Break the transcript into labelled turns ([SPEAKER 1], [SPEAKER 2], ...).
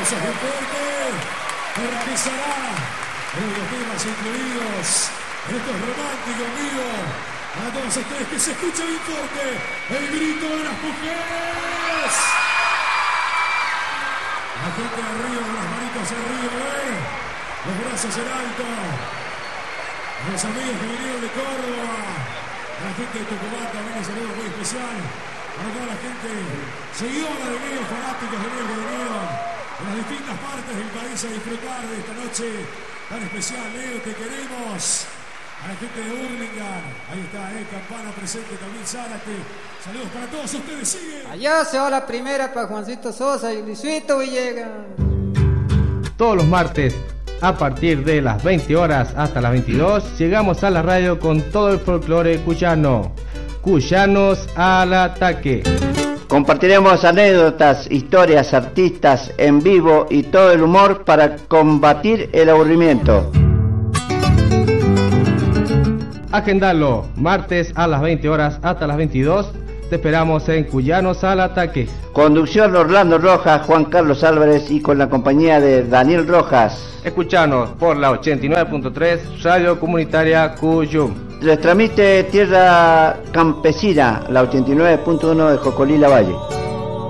[SPEAKER 1] aplausos bien fuertes. Empezará los temas incluidos en estos románticos amigos. A todos ustedes que se escucha bien fuerte el grito de las mujeres. La gente arriba, con las manitas arriba, los brazos en alto. Los amigos que vinieron de Córdoba, a la gente de Tucumán también un saludo muy especial. A toda la gente seguidora de Neo, fanáticos de Neo que vinieron en las distintas partes del país a disfrutar de esta noche tan especial. Neo, te queremos. A la gente de Hurlingham, ahí está, Campana presente, también Zárate. Saludos para todos ustedes, sigue.
[SPEAKER 2] Allá se va la primera para Juancito Sosa y Luisito Villegas.
[SPEAKER 3] Todos los martes, a partir de las 20 horas hasta las 22, llegamos a la radio con todo el folclore cuyano. Cuyanos al ataque.
[SPEAKER 4] Compartiremos anécdotas, historias, artistas en vivo y todo el humor para combatir el aburrimiento.
[SPEAKER 3] Agendalo, martes a las 20 horas hasta las 22. Te esperamos en Cuyanos al ataque.
[SPEAKER 4] Conducción Orlando Rojas, Juan Carlos Álvarez y con la compañía de Daniel Rojas.
[SPEAKER 3] Escuchanos por la 89.3 Radio Comunitaria Cuyum.
[SPEAKER 4] Les transmite Tierra Campesina, la 89.1 de Jocolí La Valle.